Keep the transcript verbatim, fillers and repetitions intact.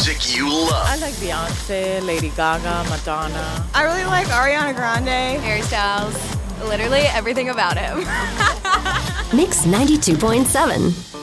music you love. I like Beyonce, Lady Gaga, Madonna. I really like Ariana Grande. Harry Styles. Literally everything about him. Mix ninety-two point seven.